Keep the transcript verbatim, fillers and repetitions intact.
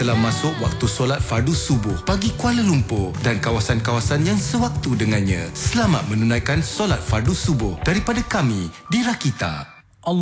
telah masuk waktu solat fardu subuh bagi Kuala Lumpur dan kawasan-kawasan yang sewaktu dengannya. Selamat menunaikan solat fardu subuh daripada kami di Rakita.